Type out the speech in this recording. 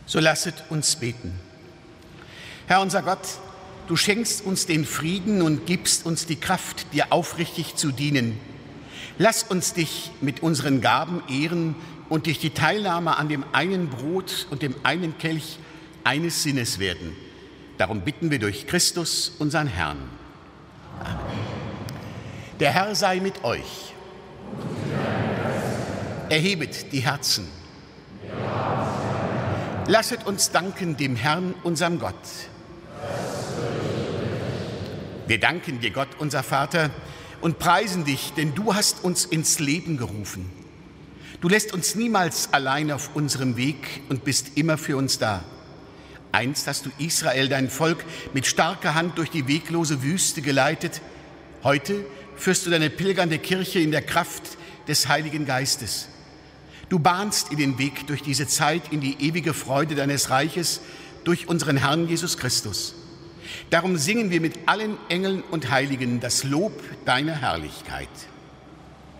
So lasset uns beten. Herr unser Gott, du schenkst uns den Frieden und gibst uns die Kraft, dir aufrichtig zu dienen. Lass uns dich mit unseren Gaben ehren und durch die Teilnahme an dem einen Brot und dem einen Kelch eines Sinnes werden. Darum bitten wir durch Christus, unseren Herrn. Amen. Der Herr sei mit euch. Erhebet die Herzen. Lasset uns danken dem Herrn, unserem Gott. Wir danken dir, Gott, unser Vater, und preisen dich, denn du hast uns ins Leben gerufen. Du lässt uns niemals allein auf unserem Weg und bist immer für uns da. Einst hast du Israel, dein Volk, mit starker Hand durch die weglose Wüste geleitet. Heute führst du deine pilgernde Kirche in der Kraft des Heiligen Geistes. Du bahnst ihr den Weg durch diese Zeit in die ewige Freude deines Reiches durch unseren Herrn Jesus Christus. Darum singen wir mit allen Engeln und Heiligen das Lob deiner Herrlichkeit.